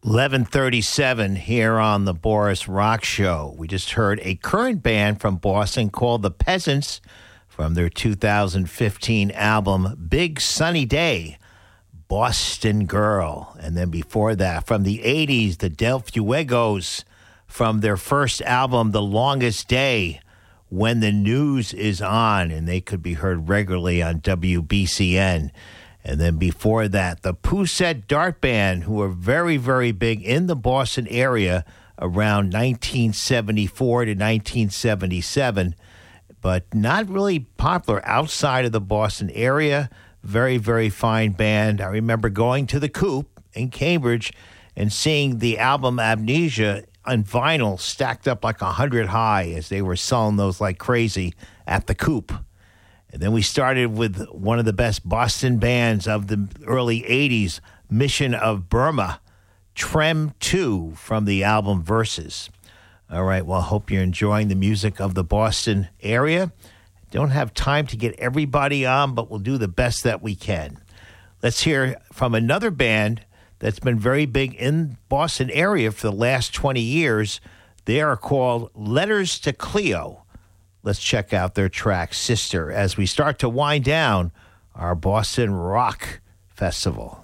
11:37 here on the Boris Rock Show. We just heard a current band from Boston called The Peasants from their 2015 album Big Sunny Day, Boston Girl. And then before that, from the 80s, the Del Fuegos from their first album, The Longest Day, When the News Is On. And they could be heard regularly on WBCN. And then before that, the Poussette Dart Band, who were very, very big in the Boston area around 1974 to 1977, but not really popular outside of the Boston area. Very, very fine band. I remember going to the Coop in Cambridge and seeing the album Amnesia on vinyl stacked up like 100 high as they were selling those like crazy at the Coop. And then we started with one of the best Boston bands of the early 80s, Mission of Burma, Trem 2 from the album Verses. All right, well, I hope you're enjoying the music of the Boston area. Don't have time to get everybody on, but we'll do the best that we can. Let's hear from another band that's been very big in Boston area for the last 20 years. They are called Letters to Cleo. Let's check out their track, Sister, as we start to wind down our Boston Rock Festival.